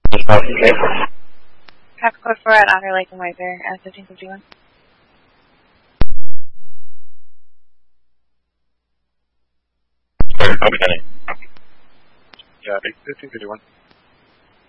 Have code 4 at Otter Lake and White Bear at 1551. Sorry, copy, Danny. Yeah, 1551.